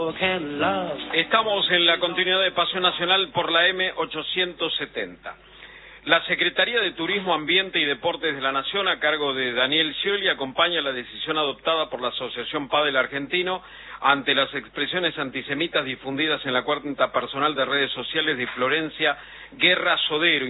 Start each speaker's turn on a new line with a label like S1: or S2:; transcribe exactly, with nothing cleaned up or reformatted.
S1: Estamos en la continuidad de Paseo Nacional por la M ochocientos setenta. La Secretaría de Turismo, Ambiente y Deportes de la Nación, a cargo de Daniel Scioli, acompaña la decisión adoptada por la Asociación Padel Argentino ante las expresiones antisemitas difundidas en la cuenta personal de redes sociales de Florencia Guerra Sodero.